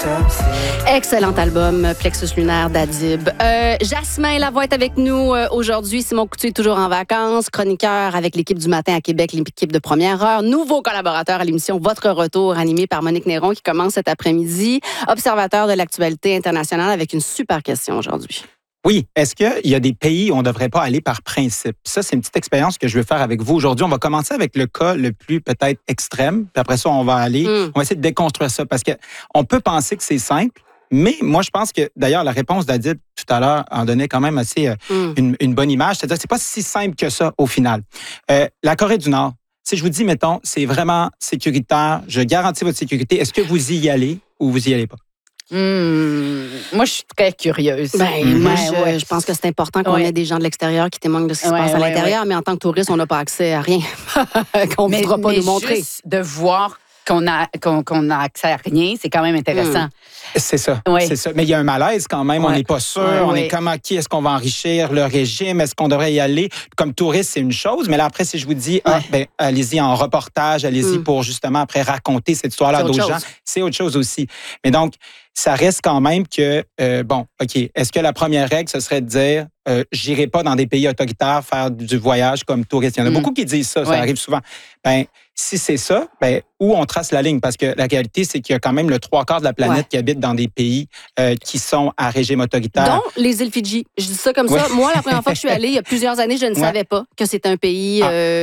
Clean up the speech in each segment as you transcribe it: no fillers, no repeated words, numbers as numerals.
Excellent album, Plexus lunaire d'Adib. Jasmin Lavoie est avec nous aujourd'hui. Simon Coutu est toujours en vacances. Chroniqueur avec l'équipe du matin à Québec, l'équipe de première heure. Nouveau collaborateur à l'émission Votre Retour, animé par Monique Néron, qui commence cet après-midi. Observateur de l'actualité internationale avec une super question aujourd'hui. Oui. Est-ce qu'il y a des pays où on ne devrait pas aller par principe? Ça, c'est une petite expérience que je veux faire avec vous aujourd'hui. On va commencer avec le cas le plus peut-être extrême. Puis après ça, on va essayer de déconstruire ça parce qu'on peut penser que c'est simple. Mais moi, je pense que, d'ailleurs, la réponse d'Adib tout à l'heure en donnait quand même assez une bonne image. C'est-à-dire que c'est pas si simple que ça au final. La Corée du Nord, si je vous dis, mettons, c'est vraiment sécuritaire, je garantis votre sécurité, est-ce que vous y allez ou vous y allez pas? Moi, je suis très curieuse. Je pense que c'est important qu'on ait des gens de l'extérieur qui témoignent de ce qui se passe à l'intérieur, mais en tant que touriste, on n'a pas accès à rien qu'on ne voudra pas nous montrer. Juste de voir qu'on a accès à rien, c'est quand même intéressant. C'est ça, c'est ça. Mais il y a un malaise quand même, on n'est pas sûr, on est comme, OK, est-ce qu'on va enrichir le régime, est-ce qu'on devrait y aller? Comme touriste, c'est une chose, mais là, après, si je vous dis, allez-y en reportage, allez-y pour justement après raconter cette histoire-là à d'autres gens, c'est autre chose aussi. Mais donc, ça reste quand même que, OK, est-ce que la première règle, ce serait de dire, j'irai pas dans des pays autoritaires faire du voyage comme touriste? Il y en a beaucoup qui disent ça, ça arrive souvent. Si c'est ça, où on trace la ligne? Parce que la réalité, c'est qu'il y a quand même le 3/4 de la planète qui habite dans des pays qui sont à régime autoritaire. Dont les îles Fidji. Je dis ça comme ça. Moi, la première fois que je suis allée, il y a plusieurs années, je ne savais pas que c'était un pays...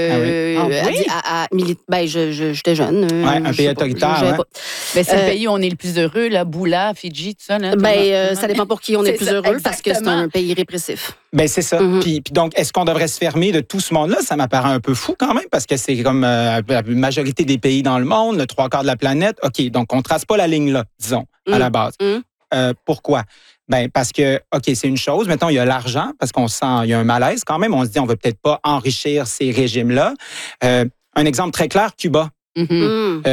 j'étais jeune. Un pays autoritaire. C'est le pays où on est le plus heureux, là, Boula, Fidji, tout ça. Là, ça dépend pour qui on est le plus heureux, parce que c'est un pays répressif. C'est ça. Puis donc, est-ce qu'on devrait se fermer de tout ce monde-là? Ça m'apparaît un peu fou quand même, parce que c'est comme la majorité des pays dans le monde, le 3/4 de la planète. OK, donc on ne trace pas la ligne là, disons, à la base. Pourquoi? Parce que, OK, c'est une chose. Mettons, il y a l'argent, parce qu'on sent, il y a un malaise quand même. On se dit, on ne veut peut-être pas enrichir ces régimes-là. Un exemple très clair, Cuba.